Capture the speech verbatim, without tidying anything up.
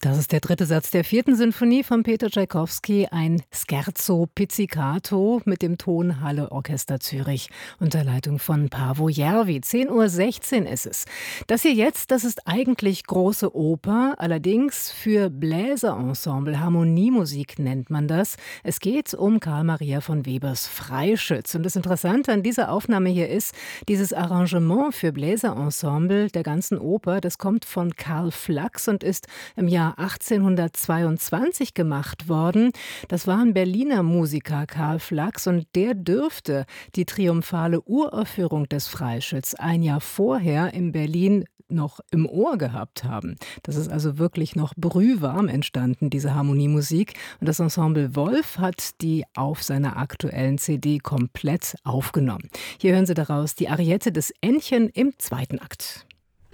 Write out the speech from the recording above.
Das ist der dritte Satz der vierten Sinfonie von Peter Tschaikowski, ein Scherzo Pizzicato mit dem Tonhalle Orchester Zürich unter Leitung von Paavo Järvi. zehn Uhr sechzehn ist es. Das hier jetzt, das ist eigentlich große Oper, allerdings für Bläserensemble, Harmoniemusik nennt man das. Es geht um Carl Maria von Webers Freischütz. Und das Interessante an dieser Aufnahme hier ist, dieses Arrangement für Bläserensemble der ganzen Oper, das kommt von Karl Flachs und ist im Jahr achtzehnhundertzweiundzwanzig gemacht worden. Das war ein Berliner Musiker, Karl Flachs, und der dürfte die triumphale Uraufführung des Freischütz ein Jahr vorher in Berlin noch im Ohr gehabt haben. Das ist also wirklich noch brühwarm entstanden, diese Harmoniemusik. Und das Ensemble Wolf hat die auf seiner aktuellen C D komplett aufgenommen. Hier hören Sie daraus die Ariette des Ännchen im zweiten Akt.